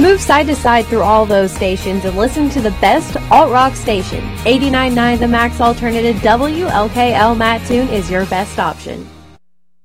Move side to side through all those stations and listen to the best alt-rock station. 89.9 The Max Alternative WLKL Mattoon is your best option.